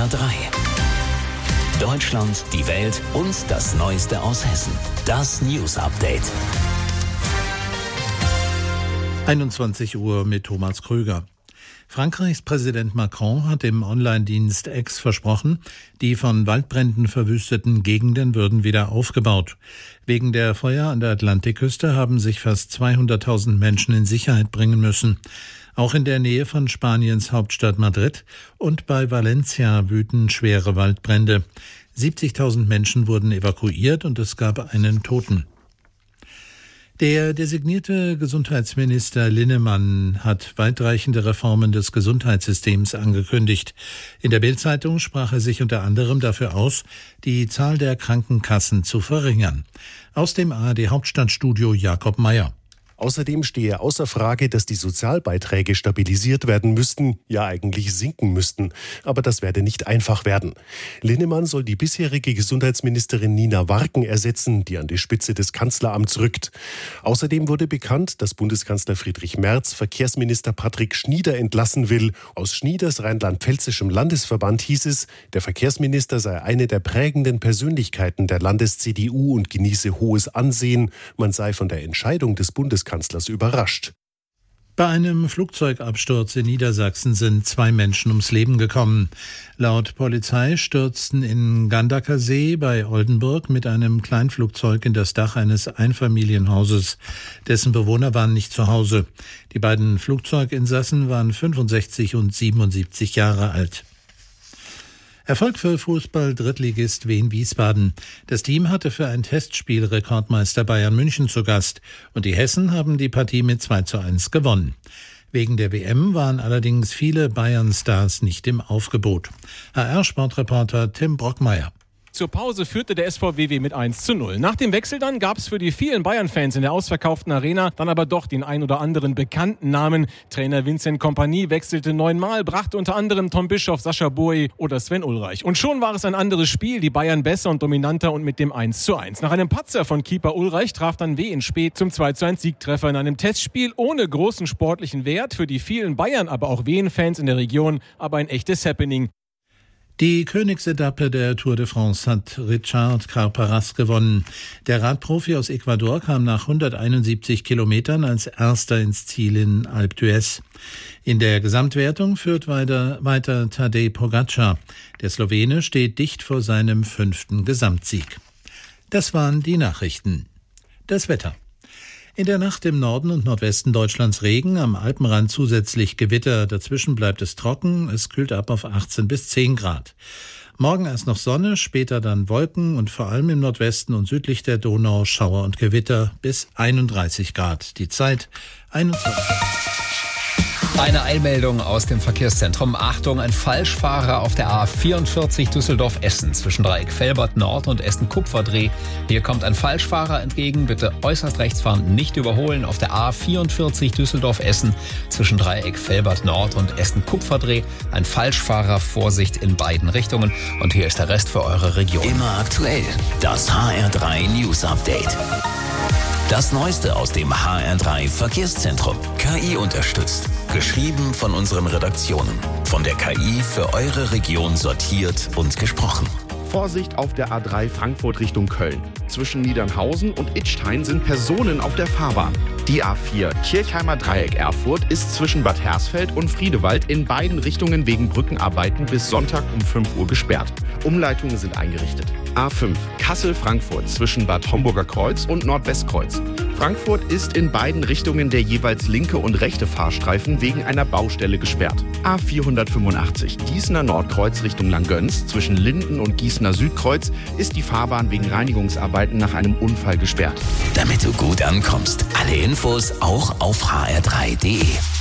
HR3. Deutschland, die Welt und das Neueste aus Hessen. Das News Update. 21 Uhr mit Thomas Krüger. Frankreichs Präsident Macron hat im Online-Dienst X versprochen, die von Waldbränden verwüsteten Gegenden würden wieder aufgebaut. Wegen der Feuer an der Atlantikküste haben sich fast 200.000 Menschen in Sicherheit bringen müssen. Auch in der Nähe von Spaniens Hauptstadt Madrid und bei Valencia wüten schwere Waldbrände. 70.000 Menschen wurden evakuiert und es gab einen Toten. Der designierte Gesundheitsminister Linnemann hat weitreichende Reformen des Gesundheitssystems angekündigt. In der Bild-Zeitung sprach er sich unter anderem dafür aus, die Zahl der Krankenkassen zu verringern. Aus dem ARD-Hauptstadtstudio Jakob Meyer. Außerdem stehe außer Frage, dass die Sozialbeiträge stabilisiert werden müssten, ja eigentlich sinken müssten. Aber das werde nicht einfach werden. Linnemann soll die bisherige Gesundheitsministerin Nina Warken ersetzen, die an die Spitze des Kanzleramts rückt. Außerdem wurde bekannt, dass Bundeskanzler Friedrich Merz Verkehrsminister Patrick Schnieder entlassen will. Aus Schnieders rheinland-pfälzischem Landesverband hieß es, der Verkehrsminister sei eine der prägenden Persönlichkeiten der Landes-CDU und genieße hohes Ansehen. Man sei von der Entscheidung des Bundeskanzlers überrascht. Bei einem Flugzeugabsturz in Niedersachsen sind 2 Menschen ums Leben gekommen. Laut Polizei stürzten in Gandacker-See bei Oldenburg mit einem Kleinflugzeug in das Dach eines Einfamilienhauses. Dessen Bewohner waren nicht zu Hause. Die beiden Flugzeuginsassen waren 65 und 77 Jahre alt. Erfolg für Fußball-Drittligist Wien Wiesbaden. Das Team hatte für ein Testspiel Rekordmeister Bayern München zu Gast und die Hessen haben die Partie mit 2:1 gewonnen. Wegen der WM waren allerdings viele Bayern-Stars nicht im Aufgebot. HR-Sportreporter Tim Brockmeier. Zur Pause führte der SV WW mit 1:0. Nach dem Wechsel dann gab es für die vielen Bayern-Fans in der ausverkauften Arena dann aber doch den ein oder anderen bekannten Namen. Trainer Vincent Kompany wechselte 9-mal, brachte unter anderem Tom Bischoff, Sascha Boey oder Sven Ulreich. Und schon war es ein anderes Spiel, die Bayern besser und dominanter und mit dem 1:1. Nach einem Patzer von Keeper Ulreich traf dann W in Spät zum 2:1 Siegtreffer in einem Testspiel ohne großen sportlichen Wert. Für die vielen Bayern, aber auch Wien-Fans in der Region, aber ein echtes Happening. Die Königsetappe der Tour de France hat Richard Carapaz gewonnen. Der Radprofi aus Ecuador kam nach 171 Kilometern als Erster ins Ziel in Alpe d'Huez. In der Gesamtwertung führt weiter Tadej Pogačar. Der Slowene steht dicht vor seinem 5. Gesamtsieg. Das waren die Nachrichten. Das Wetter. In der Nacht im Norden und Nordwesten Deutschlands Regen, am Alpenrand zusätzlich Gewitter. Dazwischen bleibt es trocken, es kühlt ab auf 18 bis 10 Grad. Morgen erst noch Sonne, später dann Wolken und vor allem im Nordwesten und südlich der Donau Schauer und Gewitter bis 31 Grad. Die Zeit 21. Eine Eilmeldung aus dem Verkehrszentrum. Achtung, ein Falschfahrer auf der A44 Düsseldorf-Essen zwischen Dreieck Velbert Nord und Essen-Kupferdreh. Hier kommt ein Falschfahrer entgegen. Bitte äußerst rechts fahren, nicht überholen. Auf der A44 Düsseldorf-Essen zwischen Dreieck Velbert Nord und Essen-Kupferdreh. Ein Falschfahrer, Vorsicht in beiden Richtungen. Und hier ist der Rest für eure Region. Immer aktuell. Das HR3 News Update. Das Neueste aus dem HR3 Verkehrszentrum. KI unterstützt. Geschrieben von unseren Redaktionen. Von der KI für eure Region sortiert und gesprochen. Vorsicht auf der A3 Frankfurt Richtung Köln. Zwischen Niedernhausen und Idstein sind Personen auf der Fahrbahn. Die A4 Kirchheimer Dreieck Erfurt ist zwischen Bad Hersfeld und Friedewald in beiden Richtungen wegen Brückenarbeiten bis Sonntag um 5 Uhr gesperrt. Umleitungen sind eingerichtet. A5 Kassel-Frankfurt zwischen Bad Homburger Kreuz und Nordwestkreuz. Frankfurt ist in beiden Richtungen der jeweils linke und rechte Fahrstreifen wegen einer Baustelle gesperrt. A485 Gießener Nordkreuz Richtung Langgöns zwischen Linden und Gießener Südkreuz ist die Fahrbahn wegen Reinigungsarbeiten nach einem Unfall gesperrt. Damit du gut ankommst, alle Infos auch auf hr3.de.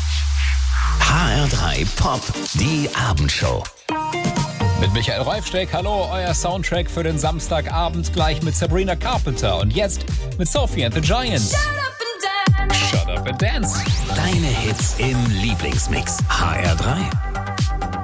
HR3 Pop, die Abendshow. Mit Michael Reifsteck, hallo, euer Soundtrack für den Samstagabend, gleich mit Sabrina Carpenter und jetzt mit Sophie and the Giants. Shut up and dance. Deine Hits im Lieblingsmix. HR3.